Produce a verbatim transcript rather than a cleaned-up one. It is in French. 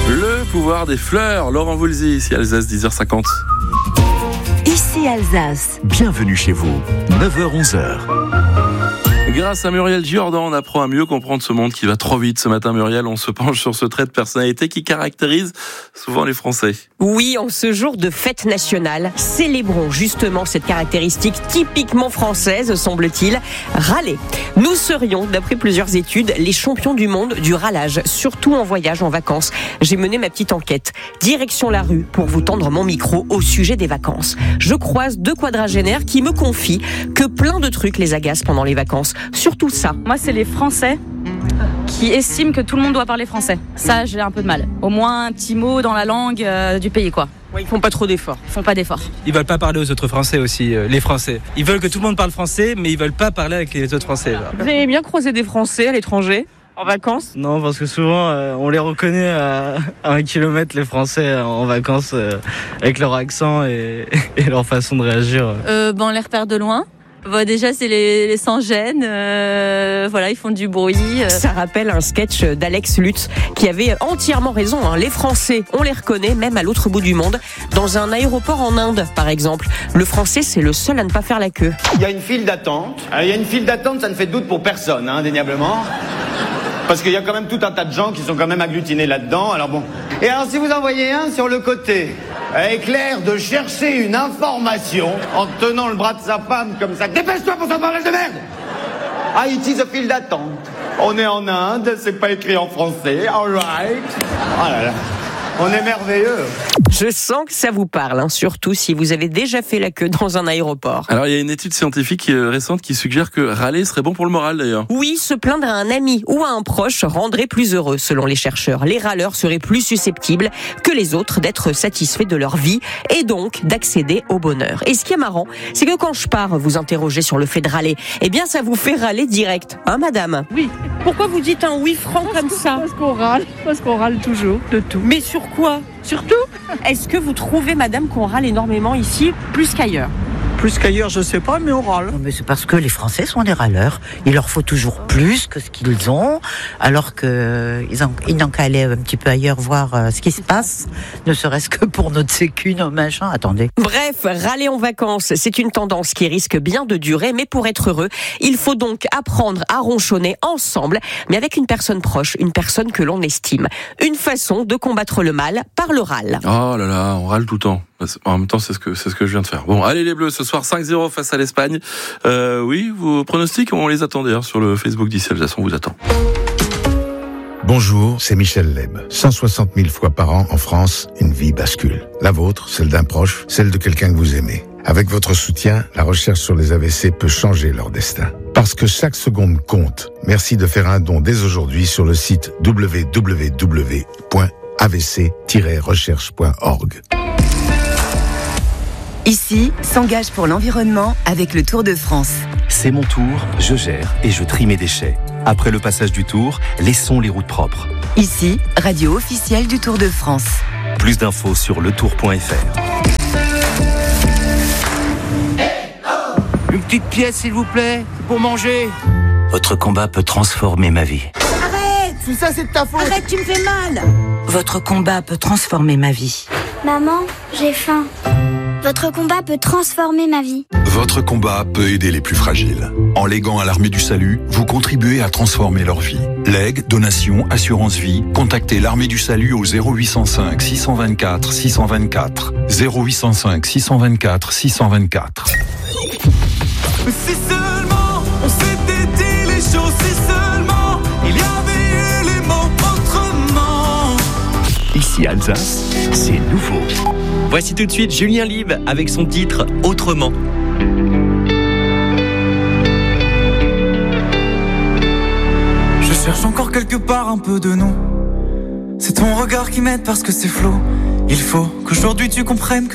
Le pouvoir des fleurs, Laurent Voulzy, ici Alsace, dix heures cinquante. Ici Alsace. Bienvenue chez vous, neuf heures onze heures. Grâce à Muriel Giordan, on apprend à mieux comprendre ce monde qui va trop vite. Ce matin, Muriel, on se penche sur ce trait de personnalité qui caractérise souvent les Français. Oui, en ce jour de fête nationale, célébrons justement cette caractéristique typiquement française, semble-t-il, râler. Nous serions, d'après plusieurs études, les champions du monde du râlage, surtout en voyage, en vacances. J'ai mené ma petite enquête. Direction la rue pour vous tendre mon micro au sujet des vacances. Je croise deux quadragénaires qui me confient que plein de trucs les agacent pendant les vacances. Surtout ça. Moi, c'est les Français qui estiment que tout le monde doit parler français. Ça, j'ai un peu de mal. Au moins un petit mot dans la langue euh, du pays, quoi. Ouais, ils font pas trop d'efforts. Ils font pas d'efforts. Ils veulent pas parler aux autres Français aussi, euh, les Français. Ils veulent que tout le monde parle français, mais ils veulent pas parler avec les autres Français. Là. Vous avez bien croisé des Français à l'étranger, en vacances ? Non, parce que souvent, euh, on les reconnaît à, à un kilomètre, les Français, en vacances, euh, avec leur accent et, et leur façon de réagir. Euh, ben, on les repère de loin. Bon, déjà, c'est les, les sans-gêne. Euh, voilà, ils font du bruit. Euh. Ça rappelle un sketch d'Alex Lutz qui avait entièrement raison. Hein. Les Français, on les reconnaît même à l'autre bout du monde. Dans un aéroport en Inde, par exemple, le Français, c'est le seul à ne pas faire la queue. Il y a une file d'attente. Il y a une file d'attente, ça ne fait de doute pour personne, hein, indéniablement. Parce qu'il y a quand même tout un tas de gens qui sont quand même agglutinés là-dedans. Alors bon. Et alors, si vous en voyez un sur le côté, avec l'air de chercher une information en tenant le bras de sa femme comme ça, dépêche-toi pour son bordel de merde! Ah, it is a file d'attente. On est en Inde, c'est pas écrit en français. All right. Oh là là. On est merveilleux. Je sens que ça vous parle, hein, surtout si vous avez déjà fait la queue dans un aéroport. Alors, il y a une étude scientifique récente qui suggère que râler serait bon pour le moral, d'ailleurs. Oui, se plaindre à un ami ou à un proche rendrait plus heureux, selon les chercheurs. Les râleurs seraient plus susceptibles que les autres d'être satisfaits de leur vie et donc d'accéder au bonheur. Et ce qui est marrant, c'est que quand je pars vous interroger sur le fait de râler, eh bien, ça vous fait râler direct, hein, madame? Oui. Pourquoi vous dites un oui franc parce comme ça? Parce qu'on râle, parce qu'on râle toujours, de tout. Mais sur quoi? Surtout, est-ce que vous trouvez, madame, qu'on râle énormément ici, plus qu'ailleurs? Plus qu'ailleurs, je sais pas, mais on râle. Non, mais c'est parce que les Français sont des râleurs. Il leur faut toujours plus que ce qu'ils ont, alors que ils, en, ils n'ont qu'à aller un petit peu ailleurs voir euh, ce qui se passe, ne serait-ce que pour notre sécu, nos machins. Attendez. Bref, râler en vacances, c'est une tendance qui risque bien de durer, mais pour être heureux, il faut donc apprendre à ronchonner ensemble, mais avec une personne proche, une personne que l'on estime. Une façon de combattre le mal par le râle. Oh là là, on râle tout le temps. En même temps, c'est ce que c'est ce que je viens de faire. Bon, allez les Bleus, ce soir cinq zéro face à l'Espagne. Euh, oui, vos pronostics, on les attend d'ailleurs sur le Facebook d'Ici Alsace, on vous attend. Bonjour, c'est Michel Leb. cent soixante mille fois par an en France, une vie bascule. La vôtre, celle d'un proche, celle de quelqu'un que vous aimez. Avec votre soutien, la recherche sur les A V C peut changer leur destin. Parce que chaque seconde compte. Merci de faire un don dès aujourd'hui sur le site w w w point a v c tiret recherche point org. Ici, s'engage pour l'environnement avec le Tour de France. C'est mon tour, je gère et je trie mes déchets. Après le passage du Tour, laissons les routes propres. Ici, radio officielle du Tour de France. Plus d'infos sur le tour point f r. Une petite pièce, s'il vous plaît, pour manger. Votre combat peut transformer ma vie. Arrête! Tout ça, c'est de ta faute. Arrête, tu me fais mal. Votre combat peut transformer ma vie. Maman, j'ai faim. Votre combat peut transformer ma vie. Votre combat peut aider les plus fragiles. En léguant à l'Armée du Salut, vous contribuez à transformer leur vie. Legs, donations, assurance vie, contactez l'Armée du Salut au zéro huit cent cinq six cent vingt-quatre six cent vingt-quatre. zéro huit cent cinq six cent vingt-quatre six cent vingt-quatre. Si seulement on s'était dit les choses, si seulement il y avait eu les mots autrement. Ici Alsace, c'est nouveau. Voici tout de suite Julien Lieb avec son titre « Autrement ». Je cherche encore quelque part un peu de nous. C'est ton regard qui m'aide parce que c'est flou. Il faut qu'aujourd'hui tu comprennes que